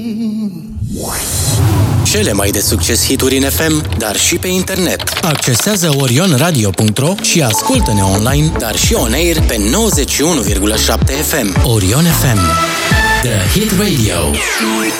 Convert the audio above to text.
Cele mai de succes hituri în FM, dar și pe internet. Accesează orionradio.ro și ascultă-ne online, dar și on air pe 91,7 FM. Orion FM, The Hit Radio.